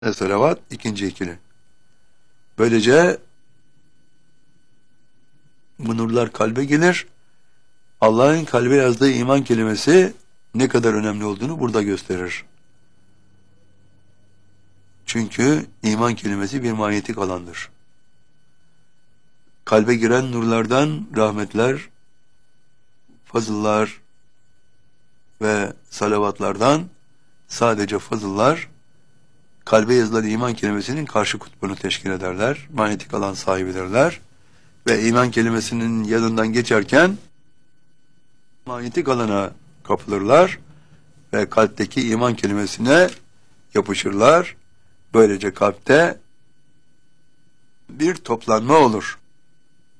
Salavat ikinci ikili. Böylece bu nurlar kalbe gelir. Allah'ın kalbe yazdığı iman kelimesi ne kadar önemli olduğunu burada gösterir. Çünkü iman kelimesi bir manyetik alandır. Kalbe giren nurlardan rahmetler, fazıllar ve salavatlardan sadece fazıllar kalbe yazılan iman kelimesinin karşı kutbunu teşkil ederler. Manyetik alan sahibidirler. Ve iman kelimesinin yanından geçerken manyetik alana kapılırlar ve kalpteki iman kelimesine yapışırlar. Böylece kalpte bir toplanma olur.